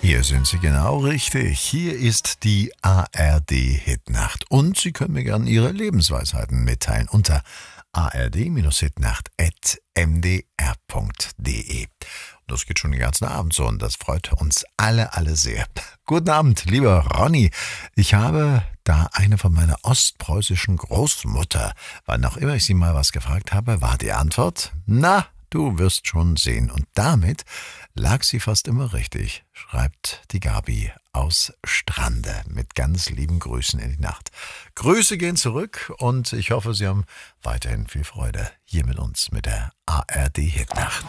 Hier sind Sie genau richtig. Hier ist die ARD-Hitnacht. Und Sie können mir gerne Ihre Lebensweisheiten mitteilen unter ard-hitnacht@mdr.de. Das geht schon den ganzen Abend so und das freut uns alle sehr. Guten Abend, lieber Ronny. Ich habe da eine von meiner ostpreußischen Großmutter. Wann auch immer ich sie mal was gefragt habe, war die Antwort: Na, du wirst schon sehen. Und damit lag sie fast immer richtig, schreibt die Gabi aus Strande mit ganz lieben Grüßen in die Nacht. Grüße gehen zurück und ich hoffe, Sie haben weiterhin viel Freude hier mit uns mit der ARD-Hitnacht.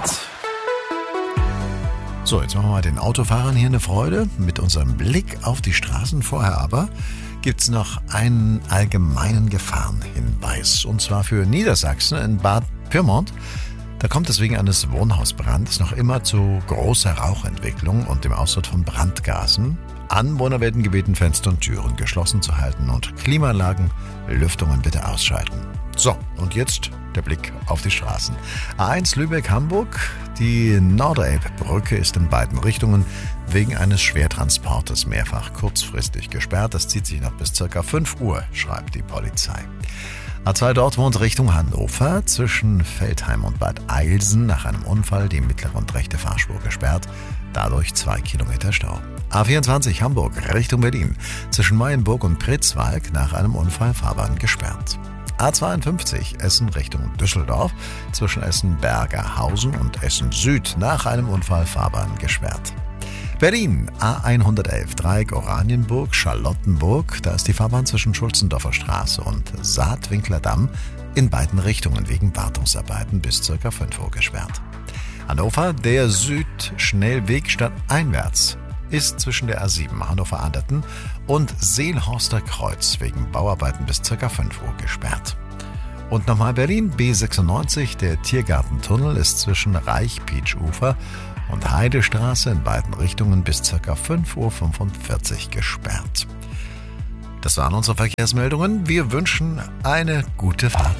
So, jetzt machen wir den Autofahrern hier eine Freude mit unserem Blick auf die Straßen. Vorher aber gibt's noch einen allgemeinen Gefahrenhinweis, und zwar für Niedersachsen in Bad Pyrmont. Da kommt es wegen eines Wohnhausbrandes noch immer zu großer Rauchentwicklung und dem Austritt von Brandgasen. Anwohner werden gebeten, Fenster und Türen geschlossen zu halten und Klimaanlagen, Lüftungen bitte ausschalten. So, und jetzt der Blick auf die Straßen. A1 Lübeck-Hamburg. Die Norderelbbrücke ist in beiden Richtungen wegen eines Schwertransportes mehrfach kurzfristig gesperrt. Das zieht sich noch bis ca. 5 Uhr, schreibt die Polizei. A2 Dortmund Richtung Hannover, zwischen Veltheim und Bad Eilsen nach einem Unfall die mittlere und rechte Fahrspur gesperrt, dadurch 2 Kilometer Stau. A24 Hamburg Richtung Berlin, zwischen Mayenburg und Pritzwalk nach einem Unfall Fahrbahn gesperrt. A52 Essen Richtung Düsseldorf, zwischen Essen-Bergerhausen und Essen Süd nach einem Unfall Fahrbahn gesperrt. Berlin, A111 Dreieck Oranienburg, Charlottenburg, da ist die Fahrbahn zwischen Schulzendorfer Straße und Saatwinkler Damm in beiden Richtungen wegen Wartungsarbeiten bis ca. 5 Uhr gesperrt. Hannover, der Südschnellweg stadteinwärts ist zwischen der A7 Hannover-Anderten und Seelhorster Kreuz wegen Bauarbeiten bis ca. 5 Uhr gesperrt. Und nochmal Berlin, B96, der Tiergartentunnel ist zwischen Reich-Pietsch-Ufer und Heidestraße in beiden Richtungen bis ca. 5.45 Uhr gesperrt. Das waren unsere Verkehrsmeldungen. Wir wünschen eine gute Fahrt.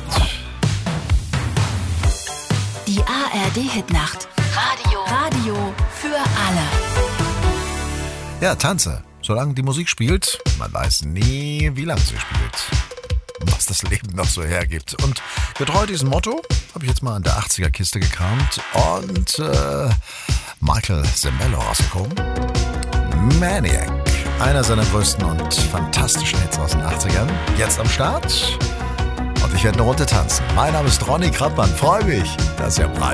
Die ARD-Hitnacht. Radio für alle. Ja, tanze. Solange die Musik spielt, man weiß nie, wie lange sie spielt. Was das Leben noch so hergibt. Und getreu diesem Motto habe ich jetzt mal in der 80er-Kiste gekramt und Michael Zembello rausgekommen. Maniac. Einer seiner größten und fantastischen Hits aus den 80ern. Jetzt am Start. Und ich werde eine Runde tanzen. Mein Name ist Ronny Krappmann. Freue mich, dass ihr am